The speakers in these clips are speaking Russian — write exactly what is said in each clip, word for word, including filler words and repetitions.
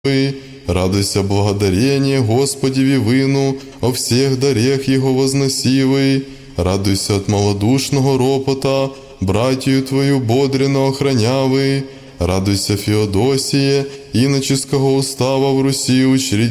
Радуйся благодарение Господеви вину, о всех дарех Его возносивый. Радуйся от малодушного ропота, братью Твою бодренно охранявый. Радуйся, Феодосие, иноческого устава в Руси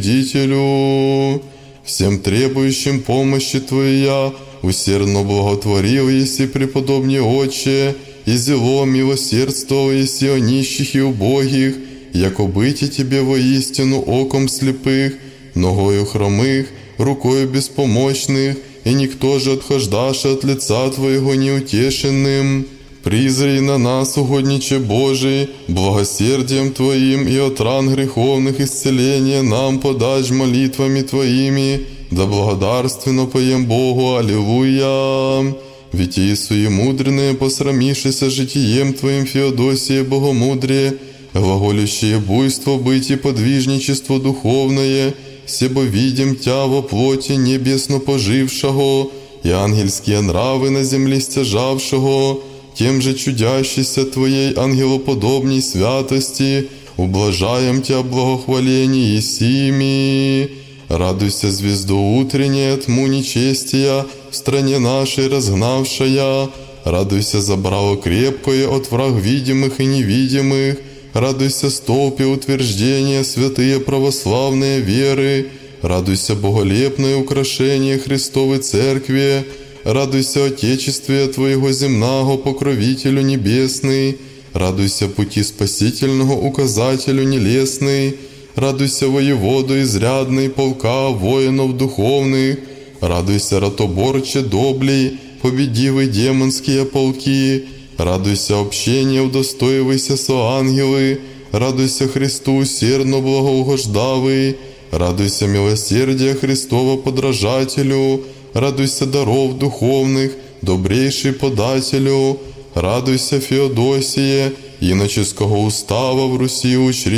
учредителю. Всем требующим помощи Твоя усердно благотворил, еси преподобнее Отче, и зело милосердствовал, еси о нищих и убогих, яко быти Тебе воистину оком слепых, ногою хромых, рукою беспомощных, и никто же отхождаши от лица Твоего неутешенным. Призри на нас, угодниче Божий, благосердием Твоим и от ран греховных исцеления нам подашь молитвами Твоими, да благодарственно поем Богу, аллилуйя. Ведь Иисуе мудренные, посрамившися житием Твоим, Феодосие богомудрее, глаголющее буйство быть и подвижничество духовное, себо видим Тя во плоти небесно пожившего, и ангельские нравы на земле стяжавшего, тем же чудящейся Твоей ангелоподобней святости, ублажаем Тя благохваление Есими. Радуйся, звезду утренняя, тьму нечестия, в стране нашей разгнавшая. Радуйся, забрало крепкое от враг видимых и невидимых. Радуйся, столпе утверждения, святые православные веры. Радуйся, боголепное украшение Христовой Церкви. Радуйся, Отечестве Твоего земного, покровителю небесный. Радуйся, пути спасительного указателю нелестный. Радуйся, воеводу изрядный, полка воинов духовных. Радуйся, ратоборче доблей, победивый демонские полки. Радуйся, общение удостоивайся со ангелы. Радуйся, Христу усердно благоугождавый. Радуйся, милосердия Христова подражателю. Радуйся, даров духовных, добрейший подателю. Радуйся, Феодосие, иноческого устава в Руси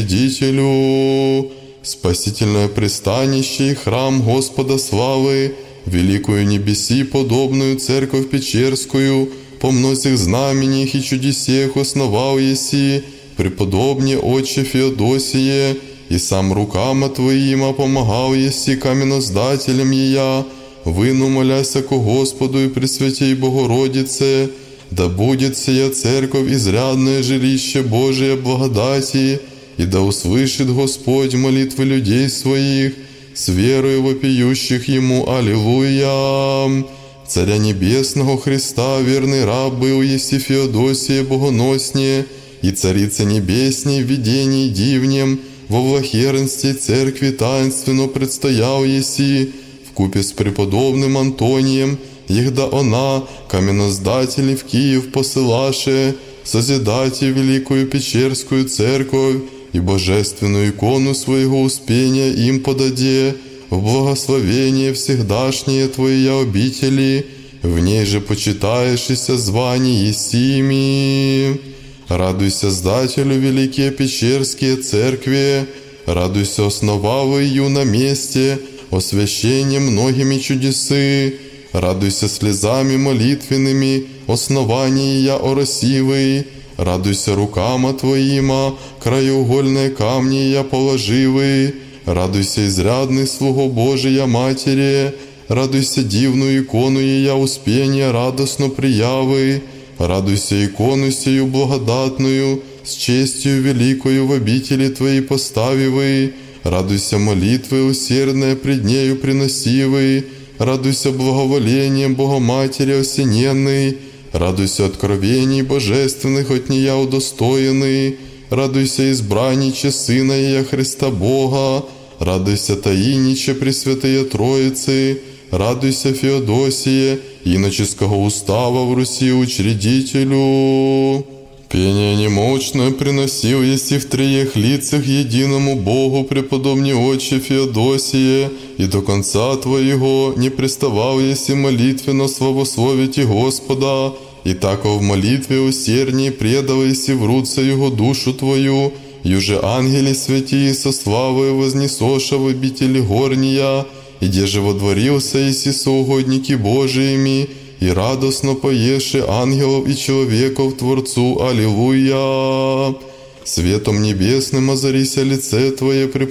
учредителю. Спасительное пристанище и храм Господа славы, великую небеси подобную церковь Печерскую, по многих знамениях и чудесех основал еси, преподобне Отче Феодосие, и сам рукама Твоима помогал еси каменоздателям ея, выну моляся ко Господу и Пресвятей Богородице, да будет сия церковь изрядное жилище Божие благодати, и да услышит Господь молитвы людей своих, с верою вопиющих Ему, аллилуйя. Царя Небесного Христа верный раб был еси Феодосия богоноснее, и Царица Небесней в видении дивнем, во влахерности церкви таинственно предстоял еси, вкупе с преподобным Антонием, егда она, каменоздатели в Киев посылаше, созидайте великую Печерскую церковь и божественную икону своего успения им подаде, в благословение всегдашние Твоя обители, в ней же почитаешься звание Есими. Радуйся, сдателю великие Печерские церкви, радуйся, основавы ее на месте, освящение многими чудесы, радуйся слезами молитвенными, основание я оросивый, радуйся рукама Твоима, краеугольные камни я положивый, радуйся изрядный слуго Божия Матери, радуйся дивную икону я успения радостно приявы, радуйся икону сию благодатную, с честью великою в обители Твоей поставивый, радуйся молитвы усердные пред нею приносивый, радуйся благоволением Богоматери осененной, радуйся откровений божественных от нея удостоенный, радуйся избранниче Сына Ея Христа Бога, радуйся таиниче Пресвятые Троицы, радуйся, Феодосие, иноческого устава в Руси учредителю. Пение немощное приносил еси в триех лицах единому Богу преподобне Отче Феодосие, и до конца Твоего не приставал еси молитвенно славословите Господа, и тако в молитве усердней предал еси в руце Его душу Твою, юже ангели святии со славою вознесоша в обители горния, и где же водворился еси соугодники Божиими, и радостно поеши ангелов и человеков Творцу, аллилуйя. Светом небесным озарися лице Твое,